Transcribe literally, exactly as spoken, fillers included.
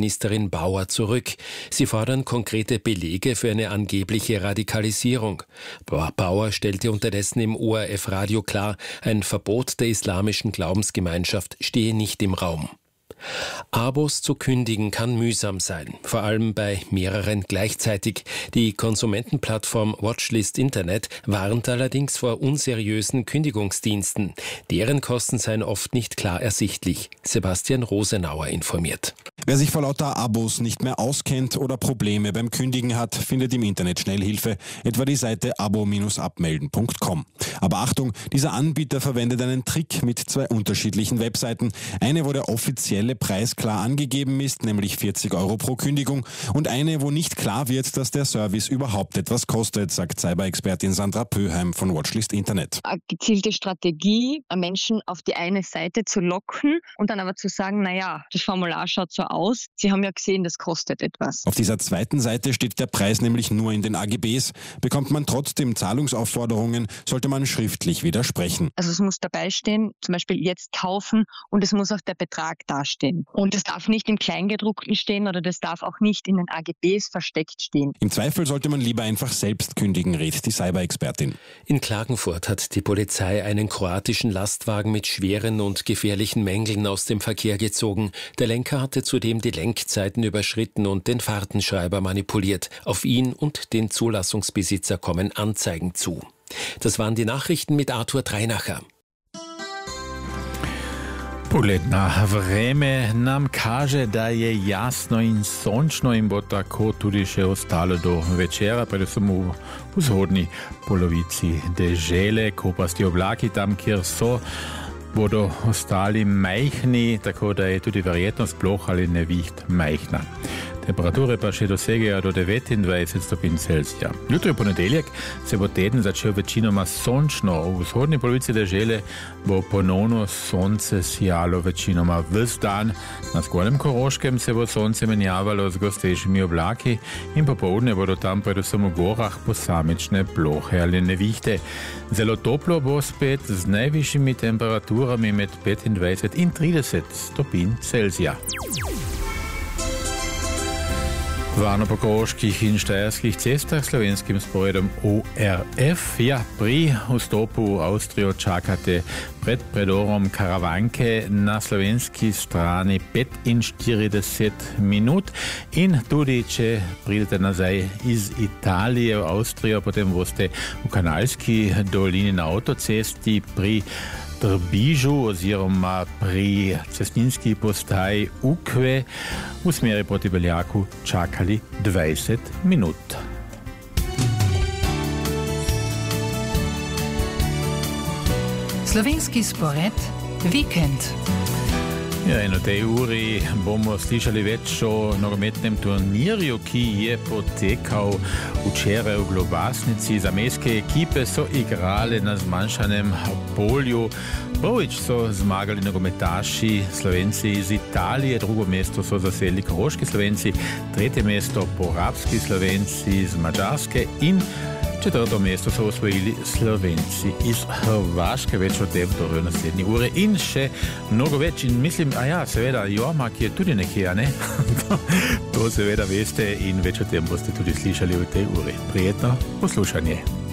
Innenministerin Bauer zurück. Sie fordern konkrete Belege für eine angebliche Radikalisierung. Bauer stellte unterdessen im O R F-Radio klar, ein Verbot der islamischen Glaubensgemeinschaft stehe nicht im Raum. Abos zu kündigen kann mühsam sein, vor allem bei mehreren gleichzeitig. Die Konsumentenplattform Watchlist Internet warnt allerdings vor unseriösen Kündigungsdiensten. Deren Kosten seien oft nicht klar ersichtlich. Sebastian Rosenauer informiert. Wer sich vor lauter Abos nicht mehr auskennt oder Probleme beim Kündigen hat, findet im Internet Schnellhilfe, etwa die Seite abo abmelden punkt com. Aber Achtung, dieser Anbieter verwendet einen Trick mit zwei unterschiedlichen Webseiten. Eine, wo der offizielle Preis klar angegeben ist, nämlich vierzig Euro pro Kündigung, und eine, wo nicht klar wird, dass der Service überhaupt etwas kostet, sagt Cyber-Expertin Sandra Pöheim von Watchlist Internet. Eine gezielte Strategie, Menschen auf die eine Seite zu locken und dann aber zu sagen, naja, das Formular schaut so aus, Sie haben ja gesehen, das kostet etwas. Auf dieser zweiten Seite steht der Preis nämlich nur in den A G Bs. Bekommt man trotzdem Zahlungsaufforderungen, sollte man schriftlich widersprechen. Also es muss dabei stehen, zum Beispiel jetzt kaufen, und es muss auch der Betrag dastehen. Und es darf nicht im Kleingedruckten stehen oder das darf auch nicht in den A G Bs versteckt stehen. Im Zweifel sollte man lieber einfach selbst kündigen, rät die Cyber-Expertin. In Klagenfurt hat die Polizei einen kroatischen Lastwagen mit schweren und gefährlichen Mängeln aus dem Verkehr gezogen. Der Lenker hatte zudem die Lenkzeiten überschritten und den Fahrtenschreiber manipuliert. Auf ihn und den Zulassungsbesitzer kommen Anzeigen zu. Das waren die Nachrichten mit Arthur Dreinacher. Poletna vreme nam kaže, da je jasno in sončno in bo tako tudi še ostalo do večera, predvsem v vzhodni polovici dežele, kopasti oblaki tam, kjer so, bodo ostali majhni, tako da je tudi verjetnost ploh ali neviht majhna. Temperature pa še dosegajo do devetindvajset stopinj Celzija. Jutro je ponedeljek, se bo teden začel večinoma sončno. V vzhodni polovici dežele bo ponovno sonce sijalo večinoma ves dan. Na zgornjem Koroškem se bo sonce menjavalo z gostejšimi oblaki in popoldne bodo tam predvsem v gorah posamične plohe ali nevihte. Zelo toplo bo spet z najvišjimi temperaturami med petindvajset in trideset stopinj Celzija. Varno po koroških in štajerskih cestah slovenskim sporedom O R F. Ja, pri vstopu v Avstrijo čakate pred predorom Karavanke na slovenski strani petinštirideset minut in tudi, če pridete nazaj iz Italije v Avstrijo, potem boste v Kanalski dolini na avtocesti pri Trbižu oziroma pri cestninski postaji Ukve v smeri proti Beljaku čakali dvajset minut. Slovenski spored Vikend. Ja, in v tej uri bomo slišali več o nogometnem turnirju, ki je potekal včeraj v Globasnici. Zamejske ekipe so igrale na zmanjšanem polju. Prvič so zmagali nogometaši Slovenci iz Italije, drugo mesto so zasedli koroški Slovenci, tretje mesto porabski Slovenci iz Madžarske in četrto mesto so osvojili Slovenci iz Hrvaške. Več o tem torej v naslednji ure in še mnogo več. In mislim, a ja, seveda, Jormak je tudi nekje, a ne? To seveda veste in več o tem boste tudi slišali v tej uri. Prijetno poslušanje.